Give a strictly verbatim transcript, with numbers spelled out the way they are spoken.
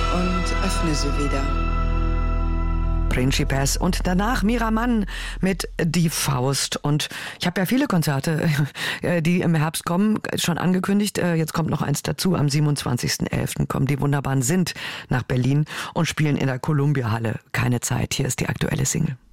und öffne sie wieder. Principes und danach Mira Mann mit Die Faust. Und ich habe ja viele Konzerte, die im Herbst kommen, schon angekündigt. Jetzt kommt noch eins dazu. Am siebenundzwanzigsten elften kommen die wunderbaren Sint nach Berlin und spielen in der Columbia Halle. Keine Zeit. Hier ist die aktuelle Single.